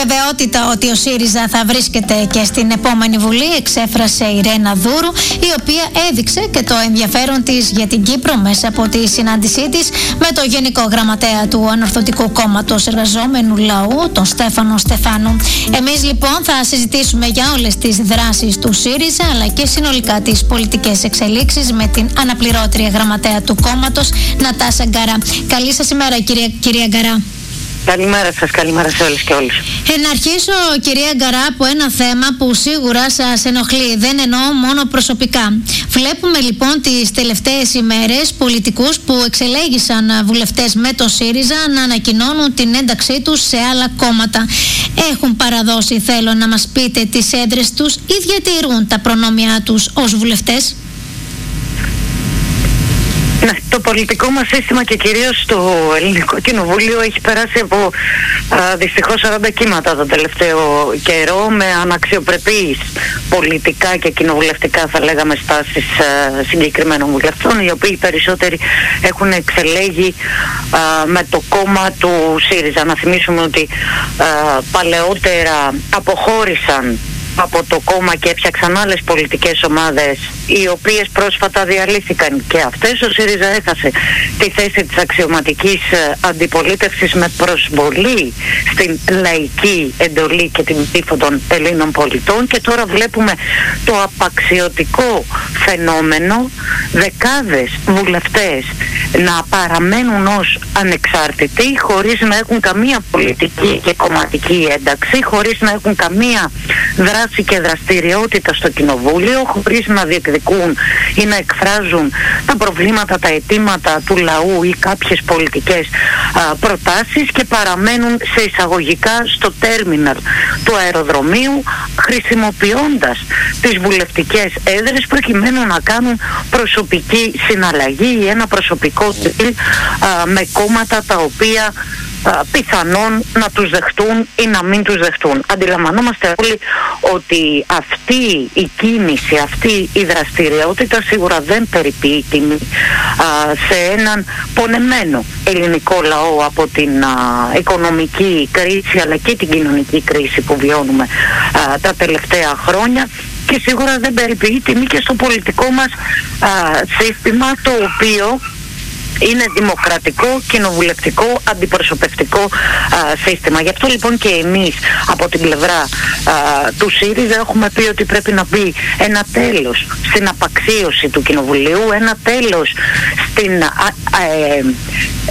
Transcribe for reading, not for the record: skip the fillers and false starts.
βεβαιότητα ότι ο ΣΥΡΙΖΑ θα βρίσκεται και στην επόμενη Βουλή εξέφρασε η Ρένα Δούρου, η οποία έδειξε και το ενδιαφέρον της για την Κύπρο μέσα από τη συνάντησή της με το Γενικό Γραμματέα του Ανορθωτικού Κόμματος Εργαζόμενου Λαού, τον Στέφανο Στεφάνου. Εμείς λοιπόν θα συζητήσουμε για όλες τις δράσεις του ΣΥΡΙΖΑ αλλά και συνολικά τις πολιτικές εξελίξεις με την αναπληρώτρια γραμματέα του κόμματος, Νατάσα Γκαρά. Καλή σας ημέρα, κυρία Γκαρά. Καλημέρα σας, καλημέρα σε όλες και όλους. Να αρχίσω, κυρία Γκαρά, από ένα θέμα που σίγουρα σας ενοχλεί. Δεν εννοώ μόνο προσωπικά. Βλέπουμε λοιπόν τις τελευταίες ημέρες πολιτικούς που εξελέγησαν βουλευτές με το ΣΥΡΙΖΑ να ανακοινώνουν την ένταξή τους σε άλλα κόμματα. Έχουν παραδώσει, θέλω να μας πείτε, τις έδρες τους ή διατηρούν τα προνόμια τους ως βουλευτές? Ναι, το πολιτικό μας σύστημα και κυρίως το Ελληνικό Κοινοβούλιο έχει περάσει από δυστυχώς 40 κύματα τον τελευταίο καιρό, με αναξιοπρεπείς πολιτικά και κοινοβουλευτικά, θα λέγαμε, στάσεις συγκεκριμένων βουλευτών, οι οποίοι περισσότεροι έχουν εξελέγει με το κόμμα του ΣΥΡΙΖΑ. Να θυμίσουμε ότι παλαιότερα αποχώρησαν από το κόμμα και έφτιαξαν άλλες πολιτικές ομάδες, οι οποίες πρόσφατα διαλύθηκαν και αυτές. Ο ΣΥΡΙΖΑ έχασε τη θέση της αξιωματικής αντιπολίτευσης με προσβολή στην λαϊκή εντολή και την ψήφο των Ελλήνων πολιτών, και τώρα βλέπουμε το απαξιωτικό φαινόμενο δεκάδες βουλευτές να παραμένουν ως ανεξάρτητοι, χωρίς να έχουν καμία πολιτική και κομματική ένταξη, χωρίς να έχουν καμία δράση και δραστηριότητα στο Κοινοβούλιο, χωρίς να διεκδικούν ή να εκφράζουν τα προβλήματα, τα αιτήματα του λαού ή κάποιες πολιτικές προτάσεις, και παραμένουν σε εισαγωγικά στο τέρμιναλ του αεροδρομίου, χρησιμοποιώντας τις βουλευτικές έδρες προκειμένου να κάνουν προσωπική συναλλαγή ή ένα προσωπικό deal με κόμματα τα οποία πιθανόν να τους δεχτούν ή να μην τους δεχτούν. Αντιλαμβανόμαστε όλοι ότι αυτή η κίνηση, αυτή η δραστηριότητα σίγουρα δεν περιποιεί τιμή σε έναν πονεμένο ελληνικό λαό από την οικονομική κρίση αλλά και την κοινωνική κρίση που βιώνουμε τα τελευταία χρόνια, και σίγουρα δεν περιποιεί τιμή και στο πολιτικό μας σύστημα, το οποίο είναι δημοκρατικό, κοινοβουλευτικό, αντιπροσωπευτικό σύστημα. Γι' αυτό λοιπόν και εμείς από την πλευρά του ΣΥΡΙΖΑ έχουμε πει ότι πρέπει να μπει ένα τέλος στην απαξίωση του Κοινοβουλίου, ένα τέλος στην